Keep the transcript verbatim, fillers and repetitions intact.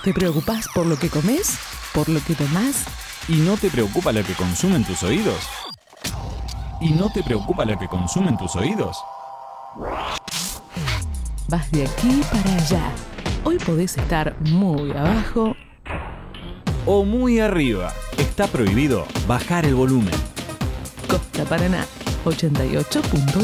¿Te preocupás por lo que comes? ¿Por lo que tomás? ¿Y no te preocupa lo que consumen tus oídos? ¿Y no te preocupa lo que consumen tus oídos? Vas de aquí para allá. Hoy podés estar muy abajo o muy arriba. Está prohibido bajar el volumen. Costa Paraná ochenta y ocho punto uno.